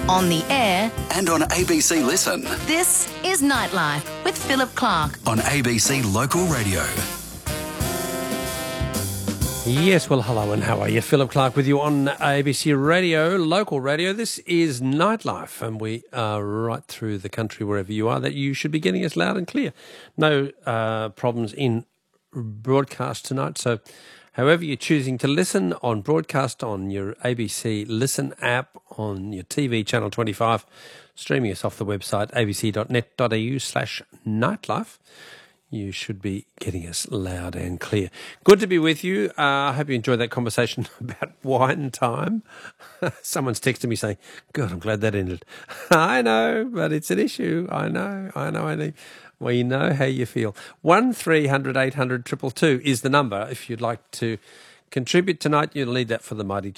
on the air, and on ABC Listen. this is Nightlife with Philip Clark. On ABC Local Radio. Yes, well, hello and how are you? Philip Clark with you on ABC Radio, local radio. This is Nightlife, and we are right through the country, wherever you are, that you should be getting us loud and clear. No problems in broadcast tonight, so however you're choosing to listen on broadcast, on your ABC Listen app, on your TV channel 25, streaming us off the website abc.net.au/nightlife, you should be getting us loud and clear. Good to be with you. I hope you enjoyed that conversation about wine time. Someone's texted me saying, God, I'm glad that ended. I know, but it's an issue. I know. We know how you feel. 1300 800 222 is the number if you'd like to contribute tonight. You'll need that for the mighty